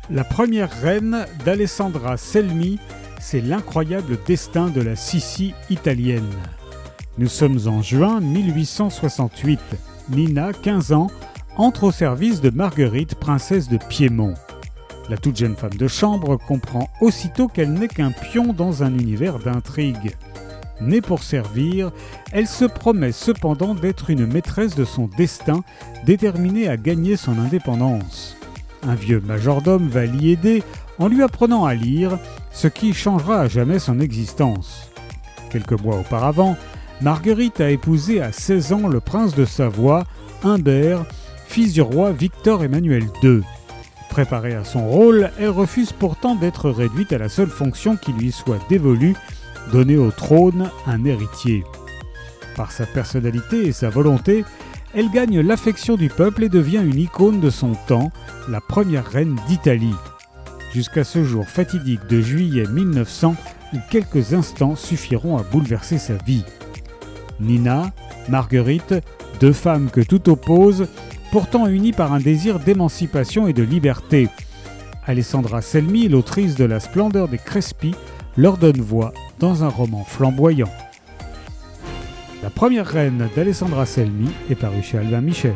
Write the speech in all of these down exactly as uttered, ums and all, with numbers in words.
La première reine d'Alessandra Selmi, c'est l'incroyable destin de la Sissi italienne. Nous sommes en juin mille huit cent soixante-huit. Nina, quinze ans, entre au service de Marguerite, princesse de Piémont. La toute jeune femme de chambre comprend aussitôt qu'elle n'est qu'un pion dans un univers d'intrigue. Née pour servir, elle se promet cependant d'être une maîtresse de son destin, déterminée à gagner son indépendance. Un vieux majordome va l'y aider en lui apprenant à lire, ce qui changera à jamais son existence. Quelques mois auparavant, Marguerite a épousé à seize ans le prince de Savoie, Humbert, fils du roi Victor Emmanuel deux. Préparée à son rôle, elle refuse pourtant d'être réduite à la seule fonction qui lui soit dévolue, donner au trône un héritier. Par sa personnalité et sa volonté, elle gagne l'affection du peuple et devient une icône de son temps, la première reine d'Italie. Jusqu'à ce jour fatidique de juillet mille neuf cents, où quelques instants suffiront à bouleverser sa vie. Nina, Marguerite, deux femmes que tout oppose, pourtant unies par un désir d'émancipation et de liberté. Alessandra Selmi, l'autrice de La splendeur des Crespi, leur donne voix dans un roman flamboyant. La première reine d'Alessandra Selmi est parue chez Albin Michel.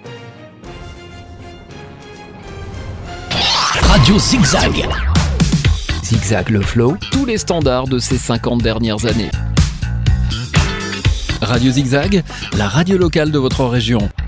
Radio Zigzag. Zigzag le flow, tous les standards de ces cinquante dernières années. Radio Zigzag, la radio locale de votre région.